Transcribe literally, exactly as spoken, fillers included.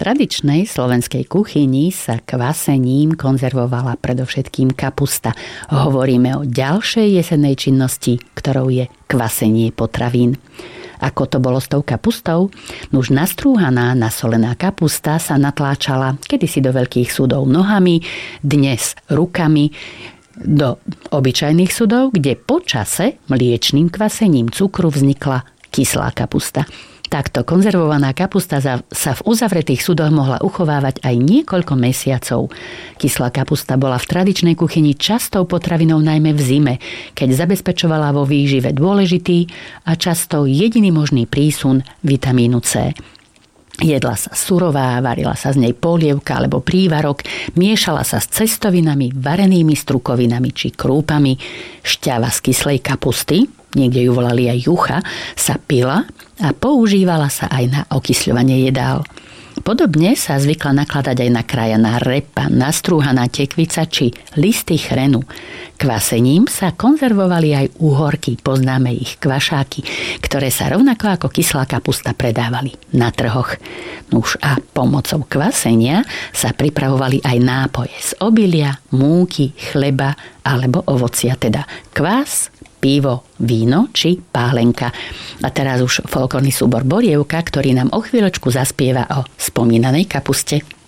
tradičnej slovenskej kuchyni sa kvasením konzervovala predovšetkým kapusta. Hovoríme o ďalšej jesennej činnosti, ktorou je kvasenie potravín. Ako to bolo s tou kapustou? Už nastrúhaná, nasolená kapusta sa natláčala kedysi do veľkých sudov nohami, dnes rukami, do obyčajných sudov, kde po čase mliečnym kvasením cukru vznikla kyslá kapusta. Takto konzervovaná kapusta sa v uzavretých sudoch mohla uchovávať aj niekoľko mesiacov. Kyslá kapusta bola v tradičnej kuchyni častou potravinou najmä v zime, keď zabezpečovala vo výžive dôležitý a často jediný možný prísun vitamínu C. Jedla sa surová, varila sa z nej polievka alebo prívarok, miešala sa s cestovinami, varenými strukovinami či krúpami. Šťava z kyslej kapusty, niekde ju volali aj jucha, sa pila a používala sa aj na okysľovanie jedál. Podobne sa zvykla nakladať aj nakrájaná repa, nastrúhaná tekvica či listy chrenu. Kvasením sa konzervovali aj úhorky, poznáme ich kvašáky, ktoré sa rovnako ako kyslá kapusta predávali na trhoch. Nuž a pomocou kvasenia sa pripravovali aj nápoje z obilia, múky, chleba alebo ovocia, teda kvás, pivo, víno či pálenka. A teraz už folklórny súbor Borievka, ktorý nám o chvíľočku zaspieva o spomínanej kapuste.